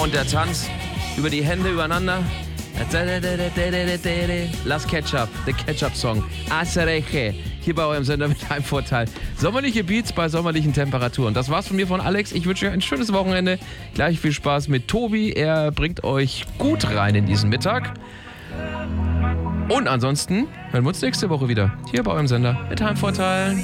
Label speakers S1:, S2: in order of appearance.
S1: Und der Tanz über die Hände übereinander. Las Ketchup, der Ketchup-Song. Acereje. Hier bei eurem Sender mit einem Vorteil. Sommerliche Beats bei sommerlichen Temperaturen. Das war's von mir, von Alex. Ich wünsche euch ein schönes Wochenende. Gleich viel Spaß mit Tobi. Er bringt euch gut rein in diesen Mittag. Und ansonsten hören wir uns nächste Woche wieder. Hier bei eurem Sender mit Heimvorteil.